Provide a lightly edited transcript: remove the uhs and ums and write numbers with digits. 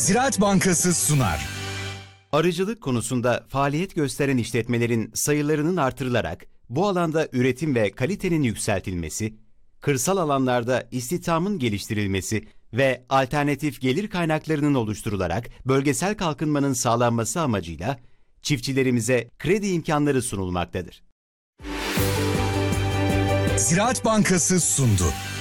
Ziraat Bankası sunar. Arıcılık konusunda faaliyet gösteren işletmelerin sayılarının artırılarak bu alanda üretim ve kalitenin yükseltilmesi, kırsal alanlarda istihdamın geliştirilmesi ve alternatif gelir kaynaklarının oluşturularak bölgesel kalkınmanın sağlanması amacıyla çiftçilerimize kredi imkanları sunulmaktadır. Ziraat Bankası sundu.